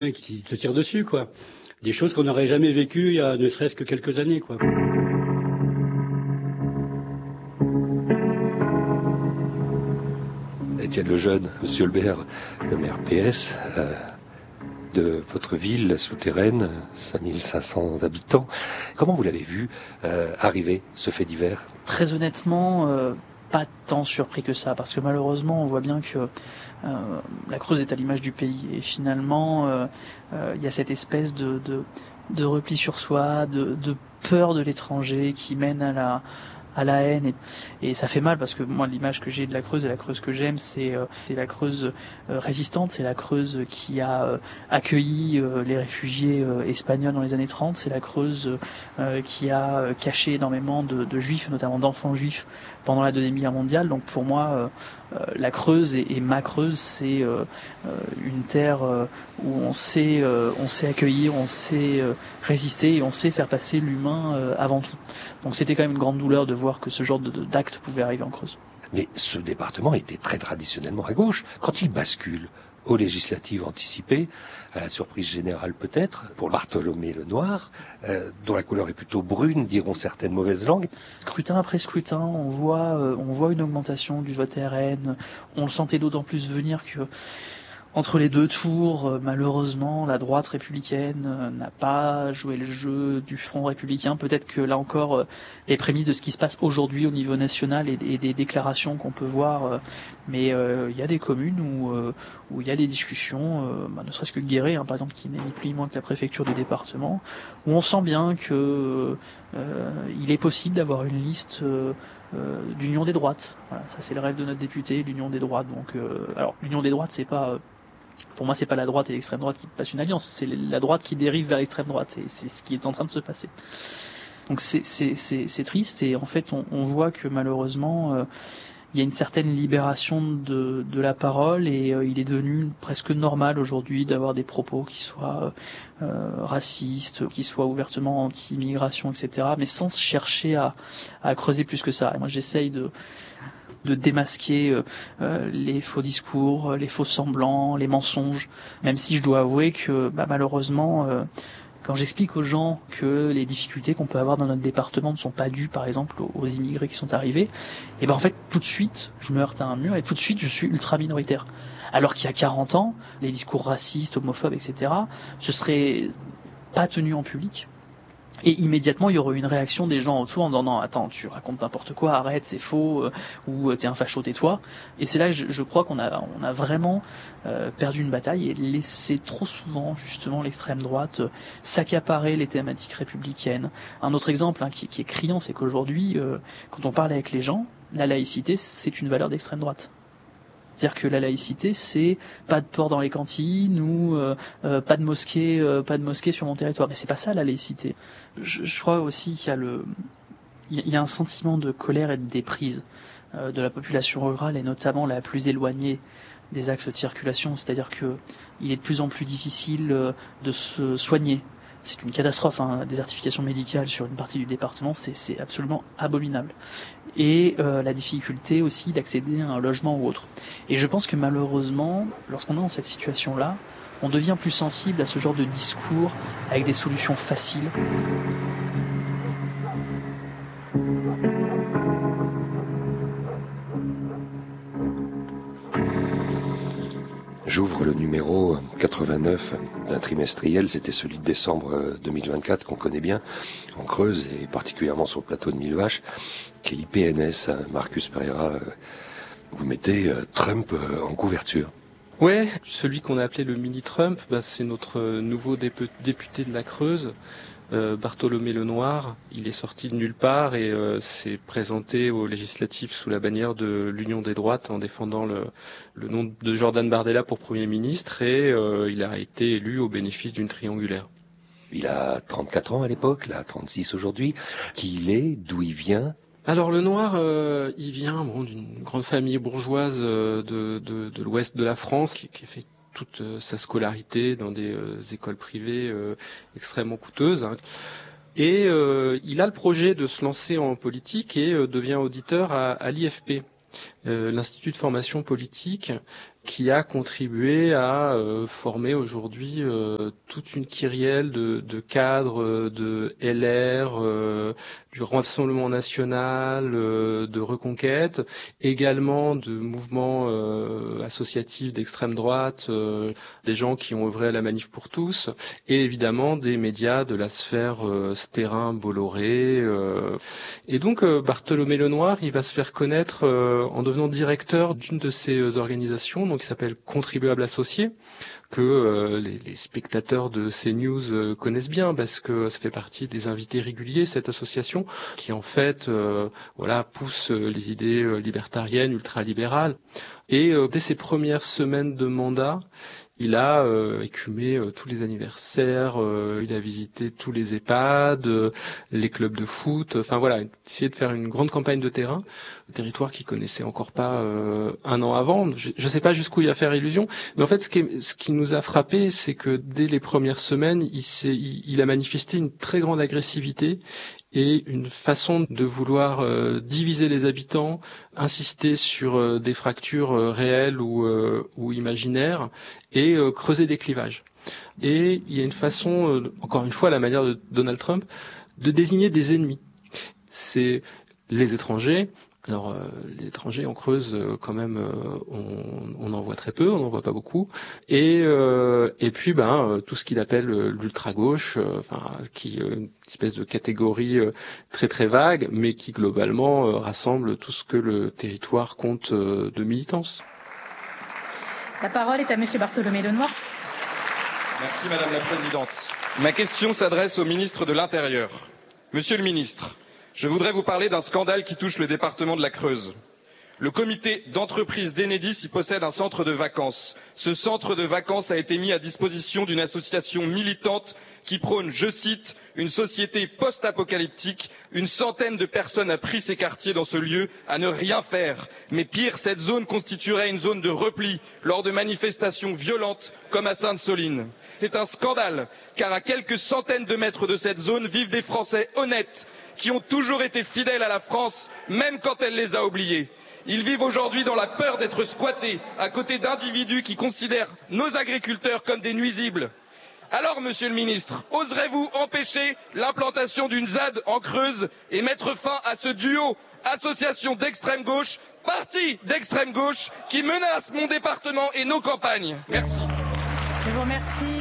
qui te tirent dessus, quoi. Des choses qu'on n'aurait jamais vécues il y a ne serait-ce que quelques années, quoi. Étienne Lejeune, Monsieur Olbert, le maire PS de votre ville souterraine, 5500 habitants. Comment vous l'avez vu arriver, ce fait divers ? Très honnêtement, pas tant surpris que ça, parce que malheureusement, on voit bien que la Creuse est à l'image du pays. Et finalement, il y a cette espèce de repli sur soi, de peur de l'étranger qui mène à la haine, et ça fait mal parce que moi l'image que j'ai de la Creuse et la Creuse que j'aime, c'est la Creuse résistante, c'est la Creuse qui a accueilli les réfugiés espagnols dans les années 30, c'est la Creuse qui a caché énormément de juifs, notamment d'enfants juifs pendant la Deuxième Guerre mondiale. Donc pour moi la Creuse et ma Creuse, c'est une terre où on sait accueillir, on sait résister et on sait faire passer l'humain avant tout. Donc c'était quand même une grande douleur de voir que ce genre d'acte pouvait arriver en Creuse. Mais ce département était très traditionnellement à gauche. Quand il bascule aux législatives anticipées, à la surprise générale peut-être, pour Bartholomé Lenoir, dont la couleur est plutôt brune, diront certaines mauvaises langues. Scrutin après scrutin, on voit une augmentation du vote RN. On le sentait d'autant plus venir que entre les deux tours, malheureusement, la droite républicaine n'a pas joué le jeu du Front républicain. Peut-être que là encore, les prémices de ce qui se passe aujourd'hui au niveau national et des déclarations qu'on peut voir, mais il y a des communes où il y a des discussions, ne serait-ce que Guéret, par exemple, qui n'est ni plus ni moins que la préfecture du département, où on sent bien que il est possible d'avoir une liste d'union des droites. Voilà, ça c'est le rêve de notre député, l'union des droites. Donc, alors l'union des droites, c'est pas pour moi, c'est pas la droite et l'extrême droite qui passent une alliance, c'est la droite qui dérive vers l'extrême droite, et c'est ce qui est en train de se passer. Donc c'est triste, et en fait on voit que malheureusement il y a une certaine libération de la parole, et il est devenu presque normal aujourd'hui d'avoir des propos qui soient racistes, qui soient ouvertement anti-immigration, etc., mais sans chercher à creuser plus que ça. Et moi j'essaye de démasquer les faux discours, les faux semblants, les mensonges, même si je dois avouer que malheureusement, quand j'explique aux gens que les difficultés qu'on peut avoir dans notre département ne sont pas dues, par exemple, aux immigrés qui sont arrivés, et en fait, tout de suite, je me heurte à un mur, et tout de suite, je suis ultra minoritaire. Alors qu'il y a 40 ans, les discours racistes, homophobes, etc., ce serait pas tenu en public. Et immédiatement, il y aurait une réaction des gens autour en disant non, attends, tu racontes n'importe quoi, arrête, c'est faux, ou t'es un facho, tais-toi. Et c'est là que je crois qu'on a vraiment perdu une bataille et laissé trop souvent justement l'extrême droite s'accaparer les thématiques républicaines. Un autre exemple qui est criant, c'est qu'aujourd'hui, quand on parle avec les gens, la laïcité, c'est une valeur d'extrême droite. C'est-à-dire que la laïcité, c'est pas de porc dans les cantines ou pas de mosquée sur mon territoire. Mais c'est pas ça la laïcité. Je crois aussi qu'il y a un sentiment de colère et de déprise de la population rurale, et notamment la plus éloignée des axes de circulation. C'est-à-dire que il est de plus en plus difficile de se soigner. C'est une catastrophe, la désertification médicale sur une partie du département, c'est absolument abominable. Et la difficulté aussi d'accéder à un logement ou autre. Et je pense que malheureusement, lorsqu'on est dans cette situation-là, on devient plus sensible à ce genre de discours avec des solutions faciles. J'ouvre le numéro 89 d'un trimestriel, c'était celui de décembre 2024 qu'on connaît bien en Creuse et particulièrement sur le plateau de Millevaches, qui est l'IPNS. Marcus Pereira, vous mettez Trump en couverture. Ouais, celui qu'on a appelé le mini-Trump, c'est notre nouveau député de la Creuse, Bartholomé Lenoir. Il est sorti de nulle part et s'est présenté aux législatives sous la bannière de l'Union des droites en défendant le nom de Jordan Bardella pour Premier ministre, et il a été élu au bénéfice d'une triangulaire. Il a 34 ans à l'époque, là 36 aujourd'hui. Qui il est, d'où il vient? Alors Lenoir, il vient d'une grande famille bourgeoise de l'ouest de la France qui a fait toute sa scolarité dans des écoles privées extrêmement coûteuses. Et il a le projet de se lancer en politique et devient auditeur à l'IFP. l'Institut de formation politique, qui a contribué à former aujourd'hui toute une kyrielle de cadres de LR, du Rassemblement national, de Reconquête, également de mouvements associatifs d'extrême droite, des gens qui ont œuvré à la Manif pour tous, et évidemment des médias de la sphère Stérin, Bolloré. Et donc Bartholomé Lenoir, il va se faire connaître en devenant directeur d'une de ces organisations, donc qui s'appelle Contribuables Associés, que les spectateurs de CNews connaissent bien parce que ça fait partie des invités réguliers, cette association qui en fait pousse les idées libertariennes, ultralibérales. Et dès ses premières semaines de mandat, il a écumé tous les anniversaires, il a visité tous les EHPAD, les clubs de foot, enfin voilà, essayé de faire une grande campagne de terrain, un territoire qu'il connaissait encore pas un an avant. Je ne sais pas jusqu'où il va faire illusion, mais en fait ce qui nous a frappé, c'est que dès les premières semaines, il a manifesté une très grande agressivité et une façon de vouloir diviser les habitants, insister sur des fractures réelles ou imaginaires, et creuser des clivages. Et il y a une façon, encore une fois à la manière de Donald Trump, de désigner des ennemis. C'est les étrangers. Alors les étrangers en Creuse quand même on en voit très peu, on n'en voit pas beaucoup, et puis tout ce qu'il appelle l'ultra gauche, qui une espèce de catégorie très très vague, mais qui globalement rassemble tout ce que le territoire compte de militance. La parole est à Monsieur Bartholomé Lenoir. Merci Madame la Présidente. Ma question s'adresse au ministre de l'Intérieur. Monsieur le ministre, je voudrais vous parler d'un scandale qui touche le département de la Creuse. Le comité d'entreprise d'Enedis y possède un centre de vacances. Ce centre de vacances a été mis à disposition d'une association militante qui prône, je cite, une société post-apocalyptique. Une centaine de personnes a pris ces quartiers dans ce lieu à ne rien faire. Mais pire, cette zone constituerait une zone de repli lors de manifestations violentes comme à Sainte-Soline. C'est un scandale, car à quelques centaines de mètres de cette zone vivent des Français honnêtes qui ont toujours été fidèles à la France, même quand elle les a oubliés. Ils vivent aujourd'hui dans la peur d'être squattés à côté d'individus qui considèrent nos agriculteurs comme des nuisibles. Alors, monsieur le ministre, oserez-vous empêcher l'implantation d'une ZAD en Creuse et mettre fin à ce duo association d'extrême gauche, parti d'extrême gauche, qui menace mon département et nos campagnes? Merci. Je vous remercie.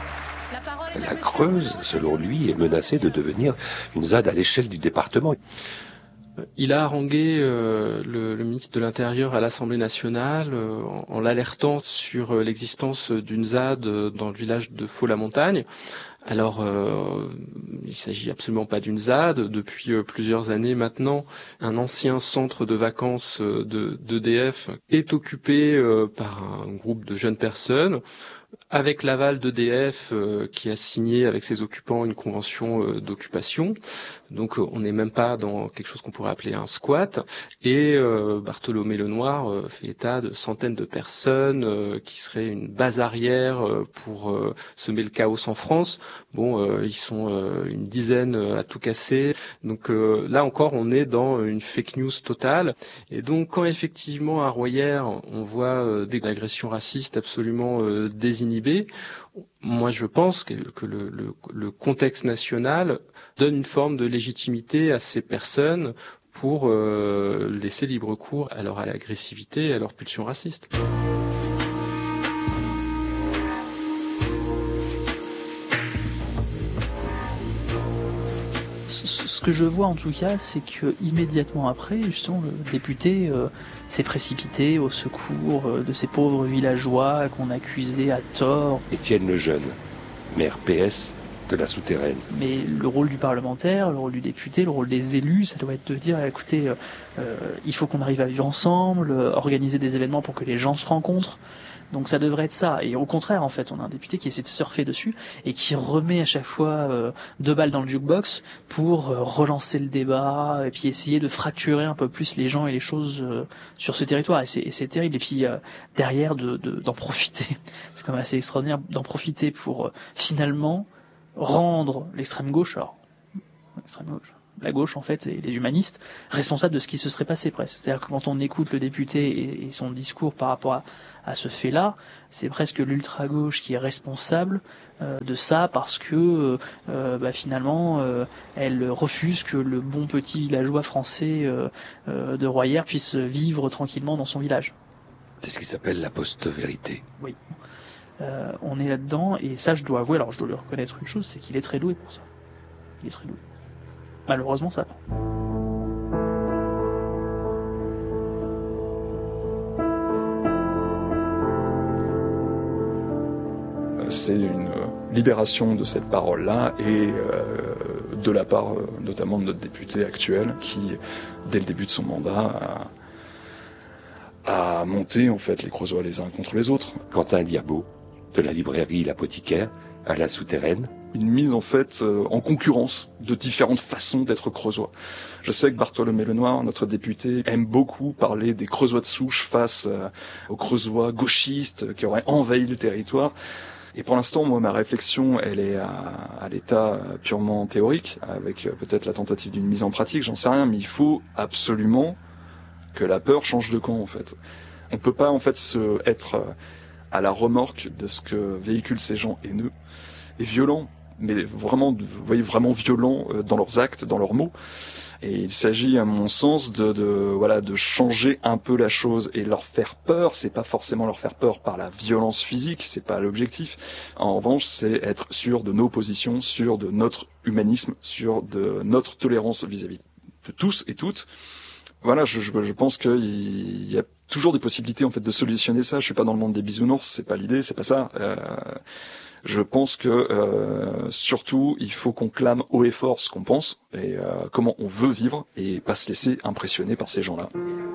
La Creuse, selon lui, est menacée de devenir une ZAD à l'échelle du département. Il a harangué le ministre de l'Intérieur à l'Assemblée nationale en l'alertant sur l'existence d'une ZAD dans le village de Faux-la-Montagne. Alors, il s'agit absolument pas d'une ZAD. Depuis plusieurs années maintenant, un ancien centre de vacances d'EDF est occupé par un groupe de jeunes personnes, avec l'aval d'EDF qui a signé avec ses occupants une convention d'occupation. Donc on n'est même pas dans quelque chose qu'on pourrait appeler un squat. Et Bartholomé Lenoir fait état de centaines de personnes qui seraient une base arrière pour semer le chaos en France. Bon, ils sont une dizaine à tout casser. Donc là encore, on est dans une fake news totale. Et donc quand effectivement à Royères, on voit des agressions racistes absolument désinhibées, moi je pense que le contexte national donne une forme de légitimité à ces personnes pour laisser libre cours à leur agressivité et à leur pulsion raciste. Ce que je vois en tout cas, c'est que immédiatement après, justement, le député s'est précipité au secours de ces pauvres villageois qu'on accusait à tort. Étienne Lejeune, maire PS de la Souterraine. Mais le rôle du parlementaire, le rôle du député, le rôle des élus, ça doit être de dire, écoutez, il faut qu'on arrive à vivre ensemble, organiser des événements pour que les gens se rencontrent. Donc ça devrait être ça. Et au contraire, en fait, on a un député qui essaie de surfer dessus et qui remet à chaque fois 2 balles dans le jukebox pour relancer le débat et puis essayer de fracturer un peu plus les gens et les choses sur ce territoire. Et c'est terrible. Et puis derrière, d'en profiter. C'est quand même assez extraordinaire d'en profiter pour finalement rendre l'extrême gauche. Alors, l'extrême gauche, la gauche en fait et les humanistes responsables de ce qui se serait passé presque. C'est-à-dire que quand on écoute le député et son discours par rapport à ce fait-là, c'est presque l'ultra-gauche qui est responsable de ça parce que finalement elle refuse que le bon petit villageois français de Royères puisse vivre tranquillement dans son village. C'est ce qui s'appelle la post-vérité. Oui. On est là-dedans et ça je dois avouer, alors je dois lui reconnaître une chose, c'est qu'il est très doué pour ça. Il est très doué. Malheureusement ça. C'est une libération de cette parole-là et de la part notamment de notre député actuel qui, dès le début de son mandat, a monté en fait les Creusois les uns contre les autres. Quentin Liabeau, de la librairie L'Apothicaire à la Souterraine. Une mise en fait en concurrence de différentes façons d'être creusois. Je sais que Bartholomé Lenoir, notre député, aime beaucoup parler des creusois de souche face aux creusois gauchistes qui auraient envahi le territoire. Et pour l'instant, moi, ma réflexion, elle est à l'état purement théorique, avec peut-être la tentative d'une mise en pratique, j'en sais rien, mais il faut absolument que la peur change de camp, en fait. On peut pas, en fait, être à la remorque de ce que véhiculent ces gens haineux et violents, mais vraiment, vous voyez, vraiment violents dans leurs actes, dans leurs mots. Et il s'agit, à mon sens, de changer un peu la chose et leur faire peur. C'est pas forcément leur faire peur par la violence physique, c'est pas l'objectif. En revanche, c'est être sûr de nos positions, sûr de notre humanisme, sûr de notre tolérance vis-à-vis de tous et toutes. Voilà, je pense qu'il y a toujours des possibilités en fait de solutionner ça. Je suis pas dans le monde des bisounours, c'est pas l'idée, c'est pas ça. Je pense que surtout il faut qu'on clame haut et fort ce qu'on pense et comment on veut vivre et pas se laisser impressionner par ces gens-là.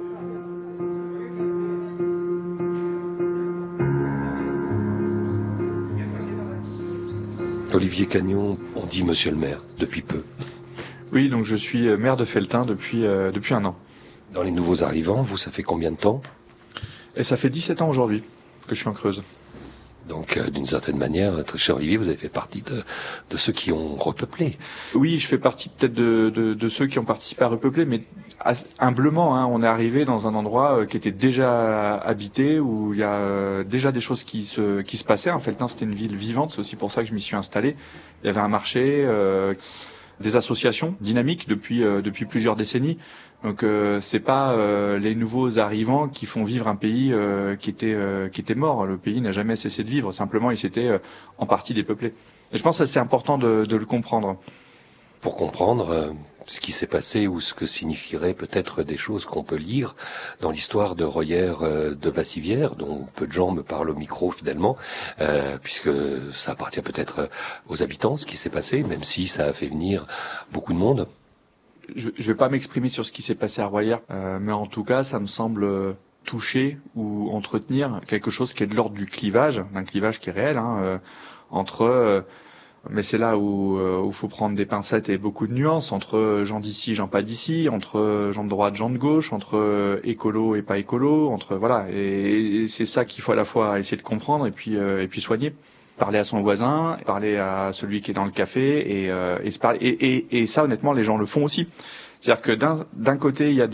Olivier Cagnon, on dit monsieur le maire depuis peu. Oui, donc je suis maire de Felletin depuis 1 an. Dans les nouveaux arrivants, vous, ça fait combien de temps? Et ça fait 17 ans aujourd'hui que je suis en Creuse. Donc, d'une certaine manière, très cher Olivier, vous avez fait partie de ceux qui ont repeuplé. Oui, je fais partie peut-être de ceux qui ont participé à repeupler, mais humblement, hein, on est arrivé dans un endroit qui était déjà habité, où il y a déjà des choses qui se passaient. Felletin, c'était une ville vivante, c'est aussi pour ça que je m'y suis installé. Il y avait un marché, des associations dynamiques depuis plusieurs décennies. Donc c'est pas les nouveaux arrivants qui font vivre un pays qui était mort. Le pays n'a jamais cessé de vivre. Simplement, il s'était en partie dépeuplé. Et je pense que c'est important de le comprendre. Pour comprendre ce qui s'est passé ou ce que signifieraient peut-être des choses qu'on peut lire dans l'histoire de Royères de Bassivière, dont peu de gens me parlent au micro finalement, puisque ça appartient peut-être aux habitants ce qui s'est passé, même si ça a fait venir beaucoup de monde. Je vais pas m'exprimer sur ce qui s'est passé à Royères, mais en tout cas, ça me semble toucher ou entretenir quelque chose qui est de l'ordre du clivage, d'un clivage qui est réel, entre. Mais c'est là où faut prendre des pincettes et beaucoup de nuances entre gens d'ici, gens pas d'ici, entre gens de droite, gens de gauche, entre écolo et pas écolo, entre voilà. Et c'est ça qu'il faut à la fois essayer de comprendre et puis soigner. Parler à son voisin, parler à celui qui est dans le café et se parler. Et ça, honnêtement, les gens le font aussi. C'est-à-dire que d'un côté, il y a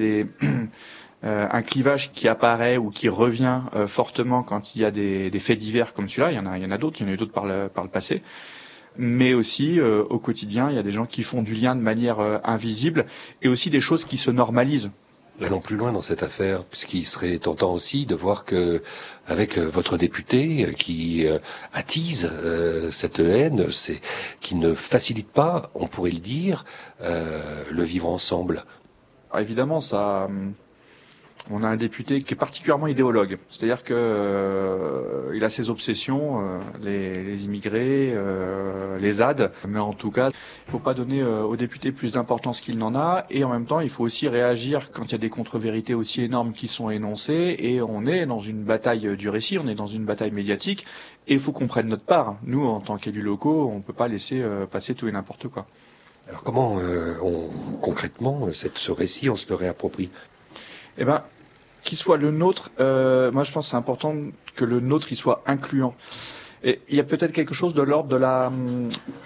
un clivage qui apparaît ou qui revient fortement quand il y a des faits divers comme celui-là. Il y en a d'autres. Il y en a eu d'autres par le passé. Mais aussi, au quotidien, il y a des gens qui font du lien de manière invisible et aussi des choses qui se normalisent. Allons plus loin dans cette affaire, puisqu'il serait tentant aussi de voir que, avec votre député qui attise cette haine, qui ne facilite pas, on pourrait le dire, le vivre ensemble. Alors évidemment, on a un député qui est particulièrement idéologue, c'est-à-dire que il a ses obsessions, les immigrés, les ZAD, mais en tout cas, il faut pas donner au député plus d'importance qu'il n'en a, et en même temps, il faut aussi réagir quand il y a des contre-vérités aussi énormes qui sont énoncées, et on est dans une bataille du récit, on est dans une bataille médiatique, et il faut qu'on prenne notre part. Nous, en tant qu'élus locaux, on peut pas laisser passer tout et n'importe quoi. Alors comment concrètement ce récit on se le réapproprie? Eh ben, qu'il soit le nôtre, moi je pense que c'est important que le nôtre il soit incluant. Et il y a peut-être quelque chose de l'ordre de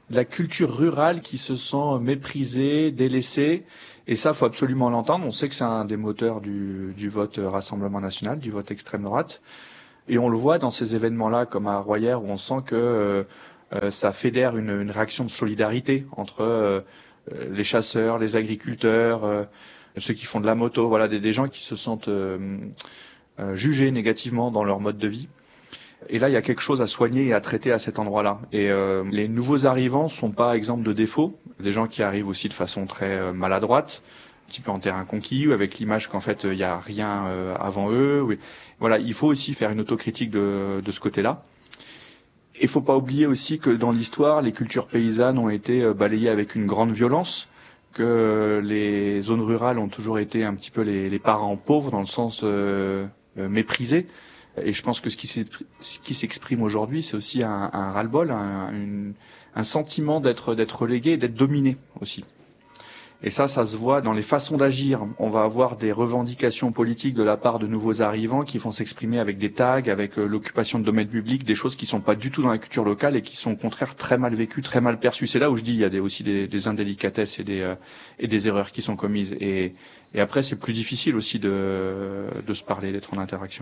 la culture rurale qui se sent méprisée, délaissée. Et ça, faut absolument l'entendre. On sait que c'est un des moteurs du vote Rassemblement National, du vote extrême droite. Et on le voit dans ces événements-là, comme à Royères, où on sent que ça fédère une réaction de solidarité entre les chasseurs, les agriculteurs, ceux qui font de la moto, voilà, des gens qui se sentent jugés négativement dans leur mode de vie. Et là, il y a quelque chose à soigner et à traiter à cet endroit-là. Et les nouveaux arrivants sont pas exemples de défauts. Des gens qui arrivent aussi de façon très maladroite, un petit peu en terrain conquis, ou avec l'image qu'en fait il y a rien avant eux. Oui. Voilà, il faut aussi faire une autocritique de ce côté-là. Il faut pas oublier aussi que dans l'histoire, les cultures paysannes ont été balayées avec une grande violence, que les zones rurales ont toujours été un petit peu les parents pauvres, dans le sens méprisés. Et je pense que ce qui s'exprime aujourd'hui, c'est aussi un ras-le-bol, un sentiment d'être relégué et d'être dominé aussi. Et ça se voit dans les façons d'agir. On va avoir des revendications politiques de la part de nouveaux arrivants qui vont s'exprimer avec des tags, avec l'occupation de domaines publics, des choses qui sont pas du tout dans la culture locale et qui sont au contraire très mal vécues, très mal perçues. C'est là où je dis il y a aussi des indélicatesses et des erreurs qui sont commises. Et après, c'est plus difficile aussi de se parler, d'être en interaction.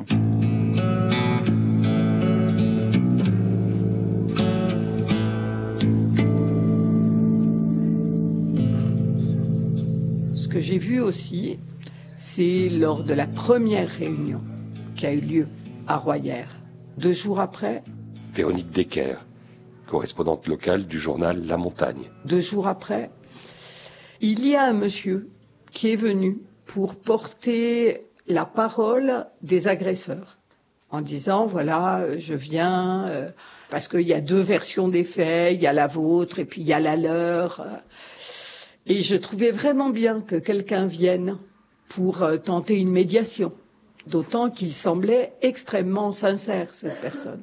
Ce que j'ai vu aussi, c'est lors de la première réunion qui a eu lieu à Royères. 2 jours après, Véronique Decker, correspondante locale du journal La Montagne. 2 jours après, il y a un monsieur qui est venu pour porter la parole des agresseurs en disant, voilà, je viens parce qu'il y a 2 versions des faits, il y a la vôtre et puis il y a la leur. Et je trouvais vraiment bien que quelqu'un vienne pour tenter une médiation, d'autant qu'il semblait extrêmement sincère, cette personne.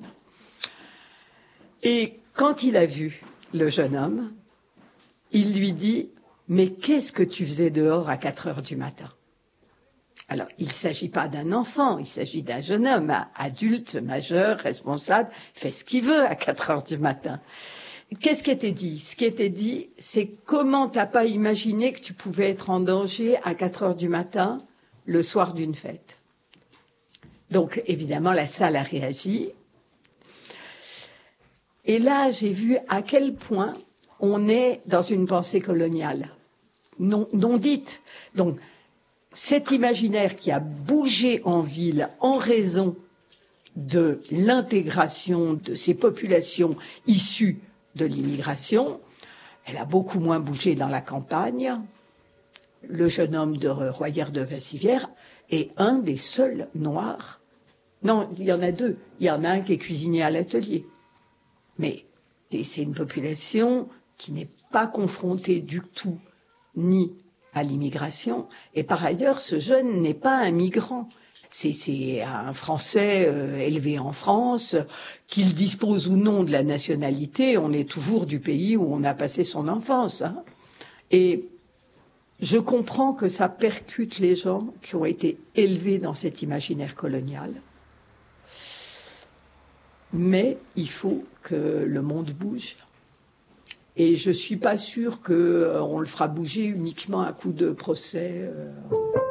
Et quand il a vu le jeune homme, il lui dit « Mais qu'est-ce que tu faisais dehors à 4 heures du matin ?» Alors, il ne s'agit pas d'un enfant, il s'agit d'un jeune homme, adulte, majeur, responsable, fait ce qu'il veut à 4 heures du matin. Qu'est-ce qui était dit? Ce qui était dit, c'est comment t'as pas imaginé que tu pouvais être en danger à 4 heures du matin, le soir d'une fête. Donc, évidemment, la salle a réagi. Et là, j'ai vu à quel point on est dans une pensée coloniale, non dite. Donc, cet imaginaire qui a bougé en ville en raison de l'intégration de ces populations issues de l'immigration, elle a beaucoup moins bougé dans la campagne. Le jeune homme de Royères de Vassivière est un des seuls noirs. Non, il y en a 2. Il y en a un qui est cuisinier à l'atelier. Mais c'est une population qui n'est pas confrontée du tout ni à l'immigration. Et par ailleurs, ce jeune n'est pas un migrant. C'est un Français élevé en France, qu'il dispose ou non de la nationalité, on est toujours du pays où on a passé son enfance. Hein. Et je comprends que ça percute les gens qui ont été élevés dans cet imaginaire colonial. Mais il faut que le monde bouge. Et je ne suis pas sûre qu'on le fera bouger uniquement à coup de procès.